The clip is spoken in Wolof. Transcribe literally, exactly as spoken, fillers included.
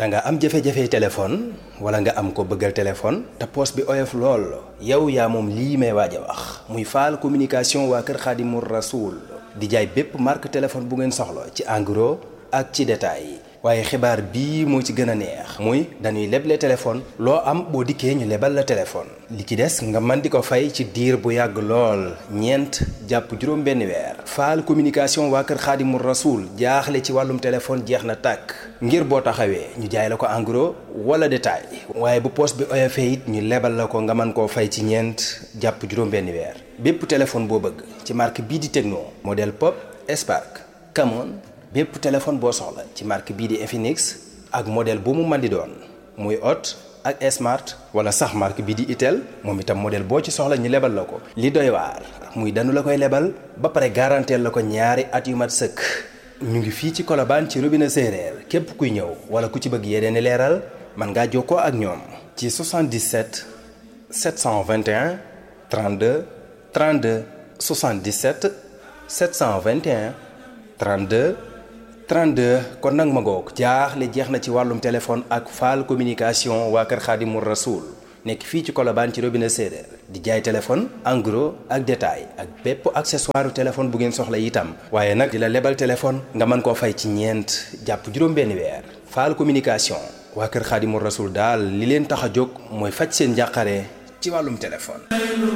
da nga am jafe-jafe téléphone wala nga am ko bëggal téléphone te poos bi oyof lool yow yaa moom lii may waaj a wax muy Fall communication waa kër Xaadimu Rasuul di jaay bépp marque téléphone bu ngeen soxla ci en gros ak ci détail waaye xibaar bii moo ci gën a neex muy dañuy leble téléphone loo am boo dikkee ñu lebal la téléphone li ci des nga mën di ko fay ci diir bu yàgg lool ñeent jàpp juróom benn weer Fall communication waa kër Xaadimu Rasuul jaaxle ci wàllum téléphone jeex na tàkk ngir boo taxawee ñu jaay la ko en gros wala détail waaye bu poos bi oyofee it ñu lebal la ko nga mën koo fay ci ñeent jàpp juróom benn weer bépp téléphone boo bëgg ci marque bii di Tecno modèle Pop Spark Camon bépp téléphone boo soxla ci marque bii di Infinix ak modèle bu mu mën di doon muy Hot ak Smart wala sax marque bii di Itel moom itam modèle boo ci soxla ñu lebal la ko. li doy waar muy danu la koy lebal ba pare garanteel la ko ñaari at yu mat sëkk ñu ngi fii ci Colobane ci robinet séeréer képp kuy ñëw wala ku ci bëgg yeneen i leeral mën ngaa jokkoo ak ñoom. ci soixante-dix-sept sept cent vingt et un trente-deux trente-deux soixante-dix-sept sept cent vingt et un trente-deux trente-deux kon nag ma ngoog jaaxle jeex na ci wàllum téléphone ak Fall communication waa kër Xaadimu Rasuul nekk fii ci Colobane ci robinet séeréer di jaay téléphone en gros ak détail ak bépp accessoire téléphone bu ngeen soxla itam waaye nag di la lebal téléphone nga mën koo fay ci ñeent jàpp juróom benn weer Fall communication waa kër Xaadimu Rasuul daal li leen tax a jóg mooy faj seen njàqare ci wàllum téléphone